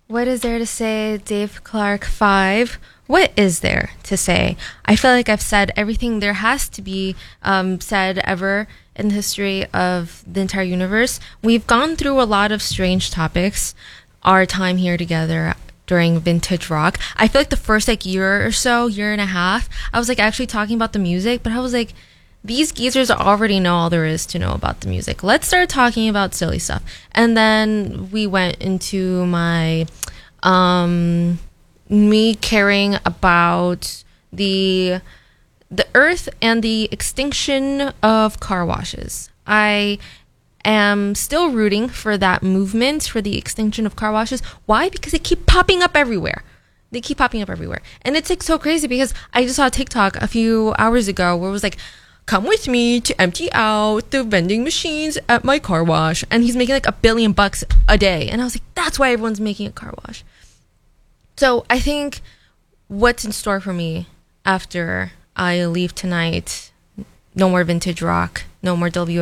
What is there to say, Dave Clark 5? What is there to say? I feel like I've said everything there has to be said ever in the history of the entire universe. We've gone through a lot of strange topics, our time here together during Vintage Rock. I feel like the first year or so, year and a half, I was like actually talking about the music, but I was like, these geezers already know all there is to know about the music. Let's start talking about silly stuff. And then we went into my me caring about the earth and the extinction of car washes. I am still rooting for that movement for the extinction of car washes. Why? Because they keep popping up everywhere. They keep popping up everywhere. And it's like so crazy because I just saw a TikTok a few hours ago where it was like, come with me to empty out the vending machines at my car wash. And he's making like $1 billion a day. And I was like, that's why everyone's making a car wash. So I think what's in store for me after I leave tonight, no more Vintage Rock, no more W